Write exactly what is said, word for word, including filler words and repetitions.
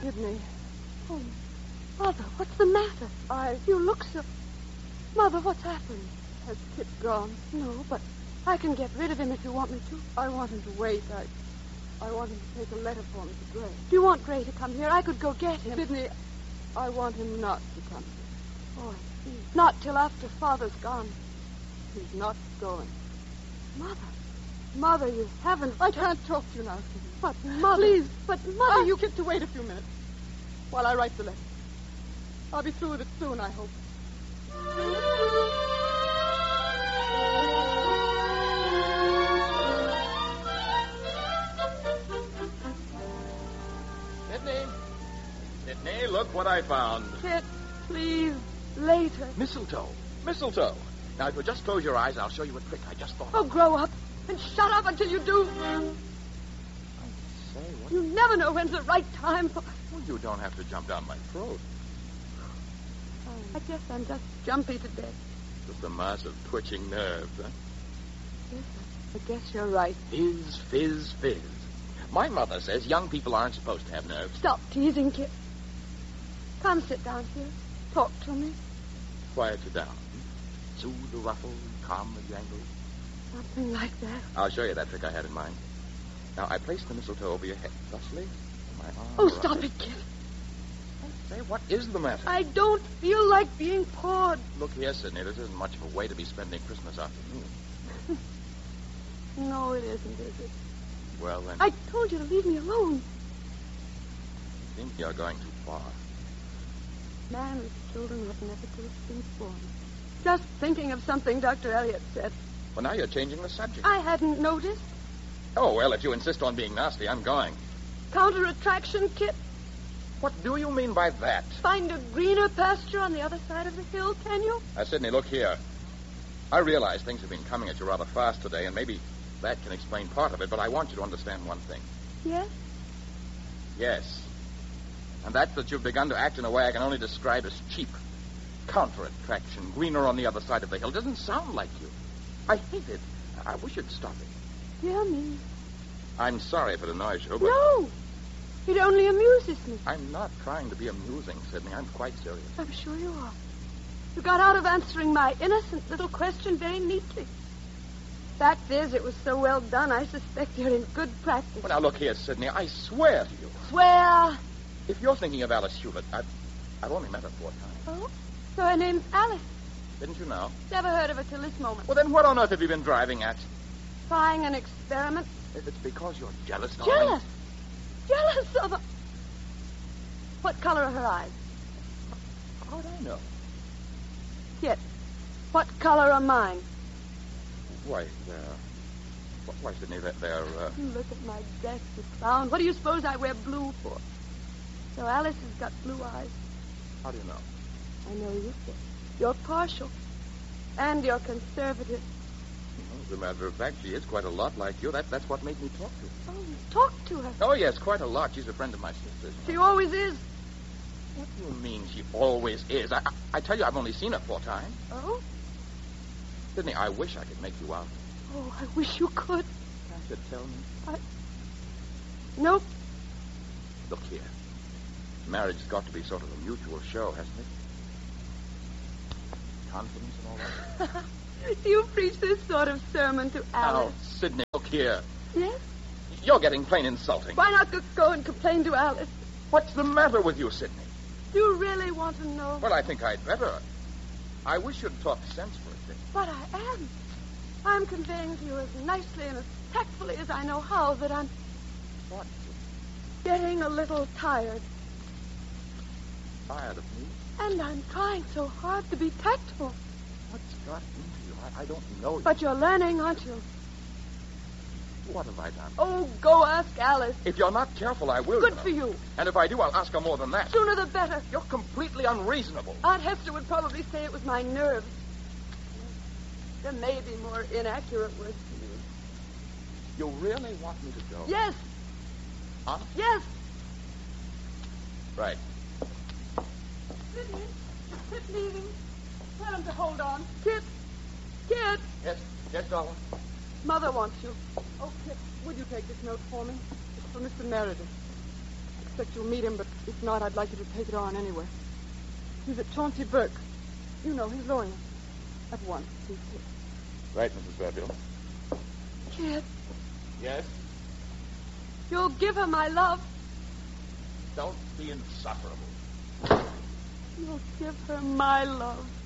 Sidney. Oh, Mother, what's the matter? I... You look so... Mother, what's happened? Has Kit gone? No, but I can get rid of him if you want me to. I want him to wait. I... I want him to take a letter for me to Gray. Do you want Gray to come here? I could go get him. Sidney, I want him not to come here. Oh, I see. Not till after Father's gone. He's not going. Mother. Mother, you haven't... I can't talk to you now, Sidney. But, Mother... Please. But, Mother, Ask you... Kit to wait a few minutes while I write the letter. I'll be through with it soon, I hope. Sidney. Sidney, look what I found. Kit, please, later. Mistletoe. Mistletoe. Now, if you'll just close your eyes, I'll show you a trick I just thought Oh, of. grow up and shut up until you do. I say, what... You never know when's the right time for... Well, you don't have to jump down my throat. I guess I'm just jumpy today. Just a mass of twitching nerves, huh? Yes, I guess you're right. Fizz, fizz, fizz. My mother says young people aren't supposed to have nerves. Stop teasing, Kit. Come sit down here. Talk to me. Quiet you down. Soothe the ruffle, calm the jangle. Something like that. I'll show you that trick I had in mind. Now, I placed the mistletoe over your head, thusly. My arm Oh, around stop it. it, Kit. Say, what is the matter? I don't feel like being pawed. Look here, Sidney. This isn't much of a way to be spending Christmas afternoon. No, it isn't, is it? Well, then, I told you to leave me alone. I think you're going too far. Man with children ought never to have been born. Just thinking of something Doctor Elliot said. Well, now you're changing the subject. I hadn't noticed. Oh, well, if you insist on being nasty, I'm going. Counter-attraction, Kit. What do you mean by that? Find a greener pasture on the other side of the hill, can you? Now, Sidney, look here. I realize things have been coming at you rather fast today, and maybe that can explain part of it, but I want you to understand one thing. Yes? Yes. And that's that you've begun to act in a way I can only describe as cheap. Counter-attraction, greener on the other side of the hill. It doesn't sound like you. I hate it. I wish you'd stop it. Dear me. I'm sorry if it annoys you, but... No. It only amuses me. I'm not trying to be amusing, Sidney. I'm quite serious. I'm sure you are. You got out of answering my innocent little question very neatly. Fact is, it was so well done, I suspect you're in good practice. Well, now, look here, Sidney. I swear to you. Swear. If you're thinking of Alice Hewlett, I've, I've only met her four times. Oh? So her name's Alice. Didn't you know? Never heard of her till this moment. Well, then what on earth have you been driving at? Trying an experiment. If it's because you're jealous, darling. Jealous? Jealous of her. What color are her eyes? How would I know? Kit, what color are mine? Why, they're... Why, Sidney, they're... they're uh... Look at my dress, you clown. What do you suppose I wear blue for? So Alice has got blue eyes. How do you know? I know you, Kit. You're partial. And you're conservative. Well, as a matter of fact, she is quite a lot like you. That, that's what made me talk to her. Oh, you talk to her. Oh, yes, quite a lot. She's a friend of my sister's. She always is. What do you mean she always is? I, I, I tell you, I've only seen her four times. Oh? Sidney, I wish I could make you out. Oh, I wish you could. Can't you tell me? I... Nope. Look here. Marriage has got to be sort of a mutual show, hasn't it? Confidence and all that. Do you preach this sort of sermon to Alice? Now, Sidney, look here. Yes? You're getting plain insulting. Why not go- go and complain to Alice? What's the matter with you, Sidney? Do you really want to know? Well, I think I'd better. I wish you'd talk sense for a bit. But I am. I'm conveying to you as nicely and as tactfully as I know how that I'm What? getting a little tired. Tired of me? And I'm trying so hard to be tactful. What's got into you? I, I don't know. But you're learning, aren't you? What have I done? Oh, go ask Alice. If you're not careful, I will. Good you know. for you. And if I do, I'll ask her more than that. Sooner the better. You're completely unreasonable. Aunt Hester would probably say it was my nerves. There may be more inaccurate words to use. You really want me to go? Yes. Huh? Yes. Right. Sidney, is Kit leaving? Tell him to hold on. Kit. Kit. Yes, yes, darling. Mother wants you. Oh, Kit, would you take this note for me? It's for Mister Meredith. expect you'll meet him, but if not, I'd like you to take it on anyway. He's at Chauncey Burke. You know, his lawyer. At once, please. Right, Missus Fairfield. Kid, Yes? you'll give her my love. Don't be insufferable. You'll give her my love.